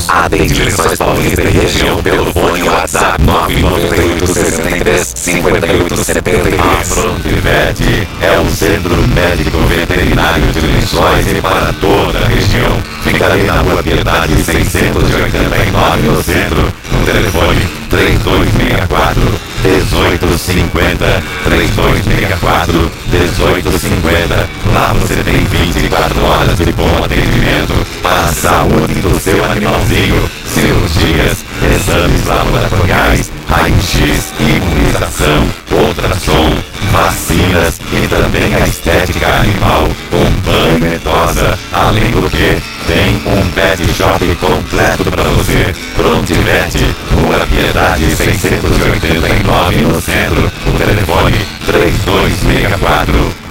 Atende Lençóis Paulista e região pelo fone WhatsApp 998635873. A Frontivet é o centro médico veterinário de Lençóis e para toda a região. Ficarei na Rua Piedade 689 no centro. No telefone 3264-1850, 3264-1850. Lá você tem 24 horas de bom atendimento para a saúde do seu animalzinho. Cirurgias, exames laboratoriais, raio-x, imunização, ultrassom, vacinas e também a estética animal com banho e tosa. Além do que, tem um pet shop completo para você. Frontivet, Rua Piedade 689 no centro. O telefone 3264